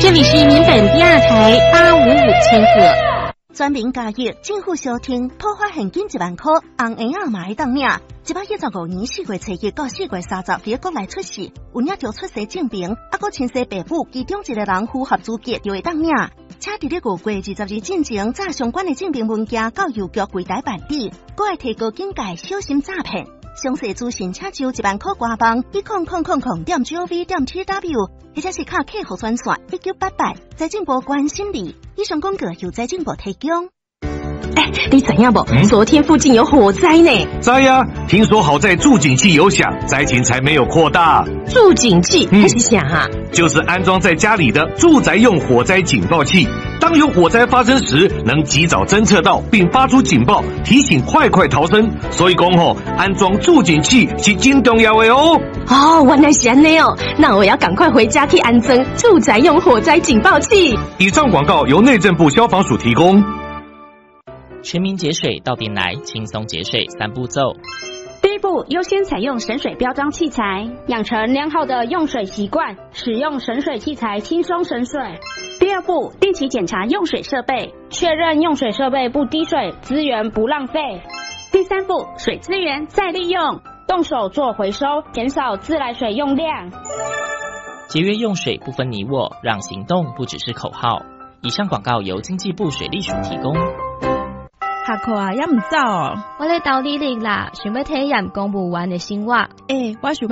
这里是民本第二台855千赫。 全民加热，政府小厅破发现金1万块，红圆仔嘛会当领。115年4月7日到4月30日，国内出事，有领着出生证明，还佫亲生爸母，其中一个人符合资格就会当领。且伫咧5月20日进前，把相关的证明文件到邮局柜台办理，佫会提高警戒，小心诈骗。详细资讯请就1万块官网10000.gov.tw， 或者是卡客服专线1988，财政部关心你。以上广告由财政部提供。 你知影不？昨天附近有火灾呢。 知呀，听说好在助警器有响，灾情才没有扩大。 助警器还是啥啊？ 就是安装在家里的住宅用火灾警报器。当有火灾发生时，能及早侦测到并发出警报，提醒快逃生。所以讲吼，安装助警器是真重要的哦。 哦，原来是安尼哦，那我要赶快回家去安装住宅用火灾警报器。 以上广告由内政部消防署提供。 全民节水到边来，轻松节水3步骤。 第一步，优先采用省水标章器材，养成良好的用水习惯，使用省水器材轻松省水。第二步，定期检查用水设备，确认用水设备不滴水，资源不浪费。第三步，水资源再利用，动手做回收，减少自来水用量。 节约用水不分你我，让行动不只是口号。以上广告由经济部水利署提供。 下课啊，也唔走哦。 我咧斗理力啦，想要体验公务员的生活。 我想要